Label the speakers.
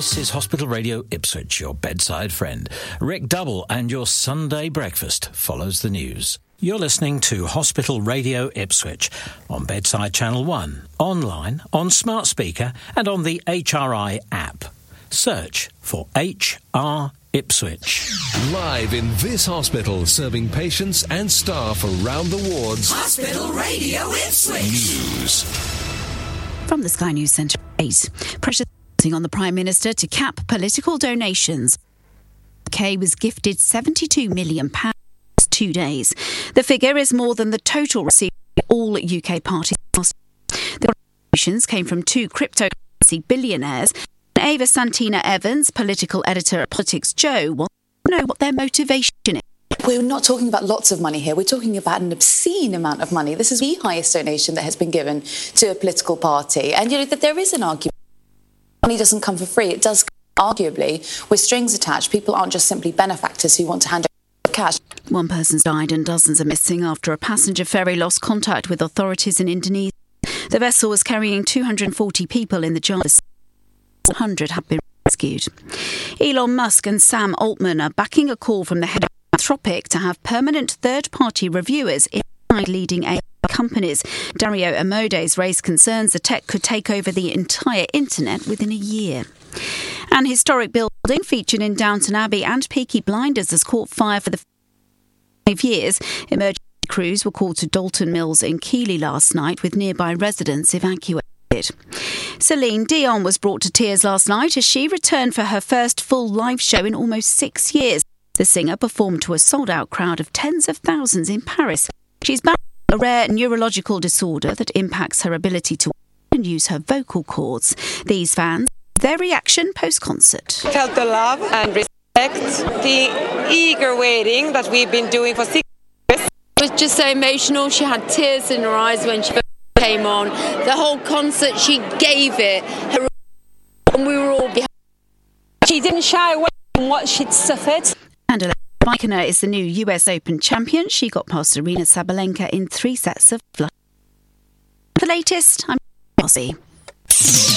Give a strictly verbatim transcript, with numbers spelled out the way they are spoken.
Speaker 1: This is Hospital Radio Ipswich, your bedside friend. Rick Double and your Sunday breakfast follows the news. You're listening to Hospital Radio Ipswich on Bedside Channel one, online, on smart speaker and on the H R I app. Search for H R Ipswich.
Speaker 2: Live in this hospital, serving patients and staff around the wards.
Speaker 3: Hospital Radio Ipswich.
Speaker 2: News.
Speaker 4: From the Sky News Centre, eight. Pressure on the Prime Minister to cap political donations. The U K was gifted seventy-two million pounds in two days. The figure is more than the total received by all U K parties. The donations came from two cryptocurrency billionaires. Ava Santina Evans, political editor at Politics Joe, wants to know what their motivation is.
Speaker 5: We're not talking about lots of money here. We're talking about an obscene amount of money. This is the highest donation that has been given to a political party. And, you know, that there is an argument. Money doesn't come for free. It does, arguably, with strings attached. People aren't just simply benefactors who want to hand over cash. One person's died and dozens are missing after a passenger ferry lost contact with authorities in Indonesia. The vessel was carrying two hundred forty people in the Java Sea. one hundred have been rescued. Elon Musk and Sam Altman are backing a call from the head of Anthropic to have permanent third-party reviewers inside leading A I companies. Dario Amodei's raised concerns the tech could take over the entire internet within a year. An historic building featured in Downton Abbey and Peaky Blinders has caught fire for the five years. Emergency crews were called to Dalton Mills in Keighley last night, with nearby residents evacuated. Celine Dion was brought to tears last night as she returned for her first full live show in almost six years. The singer performed to a sold-out crowd of tens of thousands in Paris. She's battling a rare neurological disorder that impacts her ability to and use her vocal cords. These fans, their reaction post-concert.
Speaker 6: Felt the love and respect, the eager waiting that we've been doing for six years.
Speaker 7: It was just so emotional. She had tears in her eyes when she came on. The whole concert, she gave it. Her, and we were all behind.
Speaker 6: She didn't shy away from what she'd suffered.
Speaker 4: Angela Raikkonen is the new U S Open champion. She got past Arina Sabalenka in three sets of flush. For the latest, I'm Rossi.